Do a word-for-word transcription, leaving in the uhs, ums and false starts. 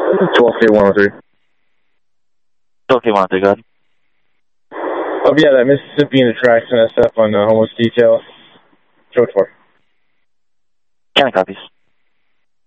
twelve K one oh three. twelve K one oh three, go ahead. Oh, yeah, that Mississippi and the tracks and that stuff on uh, homeless detail. Code four. County copies.